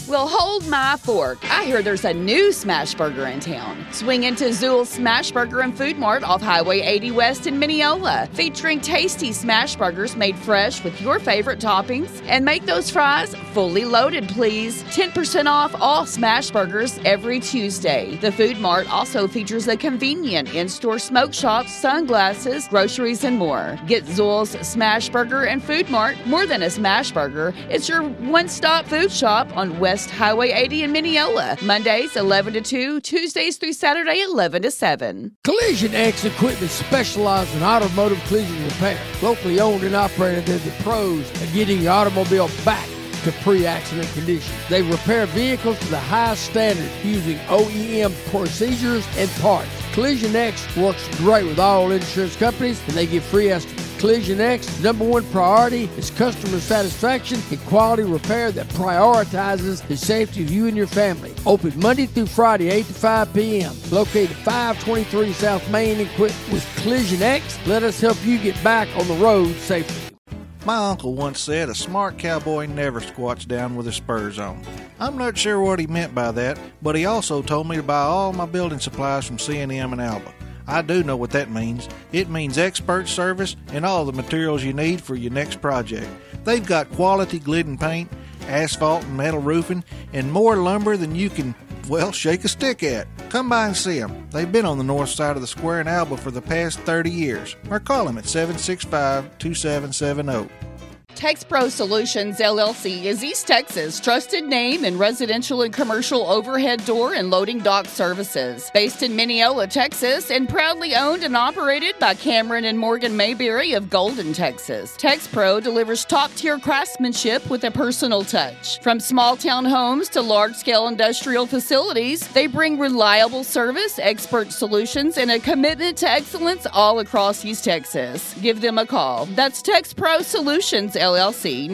Well, hold my fork. I hear there's a new smash burger in town. Swing into Zool's Smash Burger and Food Mart off Highway 80 West in Mineola, featuring tasty smash burgers made fresh with your favorite toppings. And make those fries fully loaded, please. 10% off all smash burgers every Tuesday. The Food Mart also features a convenient in-store smoke shop, sunglasses, groceries, and more. Get Zool's Smash Burger and Food Mart. More than a smash burger, it's your one-stop food shop on West Highway 80 in Mineola. Mondays 11 to 2, Tuesdays through Saturday 11 to 7. Collision X Equipment specializes in automotive collision repair. Locally owned and operated, they're the pros at getting your automobile back to pre-accident condition. They repair vehicles to the highest standard using OEM procedures and parts. Collision X works great with all insurance companies, and they give free estimates. Collision X, number one priority is customer satisfaction and quality repair that prioritizes the safety of you and your family. Open Monday through Friday, 8 to 5 p.m. Located 523 South Main, equipped with Collision X. Let us help you get back on the road safely. My uncle once said a smart cowboy never squats down with his spurs on. I'm not sure what he meant by that, but he also told me to buy all my building supplies from C&M in Alba. I do know what that means. It means expert service and all the materials you need for your next project. They've got quality Glidden paint, asphalt and metal roofing, and more lumber than you can, shake a stick at. Come by and see them. They've been on the north side of the square in Alba for the past 30 years. Or call them at 765-2770. TexPro Solutions, LLC is East Texas' trusted name in residential and commercial overhead door and loading dock services. Based in Mineola, Texas, and proudly owned and operated by Cameron and Morgan Mayberry of Golden, Texas. TexPro delivers top-tier craftsmanship with a personal touch. From small-town homes to large-scale industrial facilities, they bring reliable service, expert solutions, and a commitment to excellence all across East Texas. Give them a call. That's TexPro Solutions, LLC,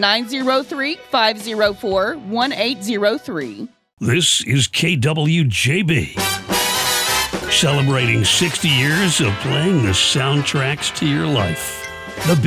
903-504-1803. This is KWJB, celebrating 60 years of playing the soundtracks to your life. The